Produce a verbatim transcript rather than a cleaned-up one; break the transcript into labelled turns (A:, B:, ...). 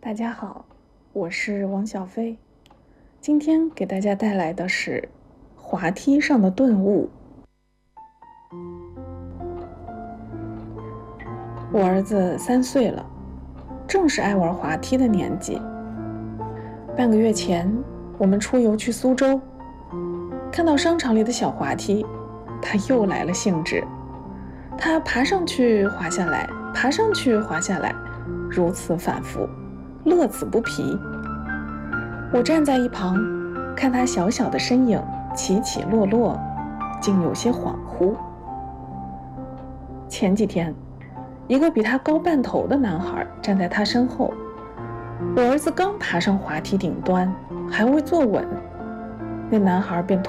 A: 大家好，我是王小飞，今天给大家带来的是滑梯上的顿悟。我儿子三岁了，正是爱玩滑梯的年纪。半个月前，我们出游去苏州，看到商场里的小滑梯，他又来了兴致。他爬上去滑下来，爬上去滑下来，如此反复，乐此不疲。我站在一旁，看他小小的身影起起落落，竟有些恍惚。前几天，一个比他高半头的男孩站在他身后，我儿子刚爬上滑梯顶端，还未坐稳，那男孩便